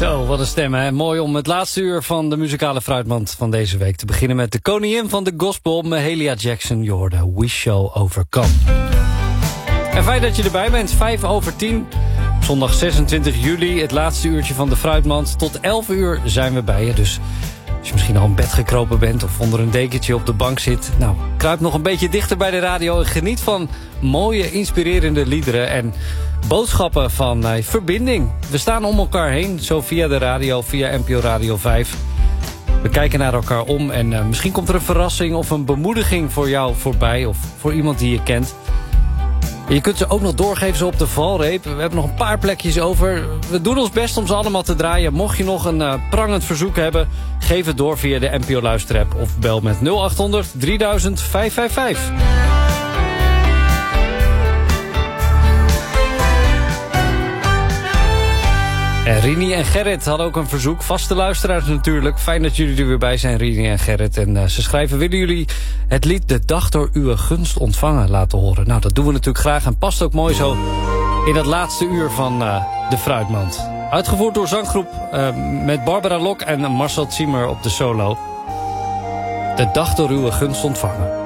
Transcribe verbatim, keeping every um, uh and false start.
Zo, wat een stem, hè. Mooi om het laatste uur van de muzikale fruitmand van deze week te beginnen met de koningin van de gospel, Mahalia Jackson. Je hoorde We Shall Overcome. En fijn dat je erbij bent, vijf over tien. Zondag zesentwintig juli, het laatste uurtje van de fruitmand. Tot elf uur zijn we bij je, dus als je misschien al in bed gekropen bent of onder een dekentje op de bank zit, nou, kruip nog een beetje dichter bij de radio en geniet van mooie, inspirerende liederen en boodschappen van uh, verbinding. We staan om elkaar heen, zo via de radio, via N P O Radio vijf. We kijken naar elkaar om en uh, misschien komt er een verrassing of een bemoediging voor jou voorbij of voor iemand die je kent. Je kunt ze ook nog doorgeven zo op de valreep. We hebben nog een paar plekjes over. We doen ons best om ze allemaal te draaien. Mocht je nog een uh, prangend verzoek hebben, geef het door via de N P O Luisterapp of bel met nul acht honderd drieduizend vijfhonderdvijfenvijftig. En Rini en Gerrit hadden ook een verzoek. Vaste luisteraars natuurlijk. Fijn dat jullie er weer bij zijn, Rini en Gerrit. En uh, ze schrijven, willen jullie het lied De Dag Door Uw Gunst Ontvangen laten horen? Nou, dat doen we natuurlijk graag en past ook mooi zo in het laatste uur van uh, de Fruitmand. Uitgevoerd door zanggroep uh, met Barbara Lok en Marcel Ziemer op de solo. De Dag Door Uw Gunst Ontvangen.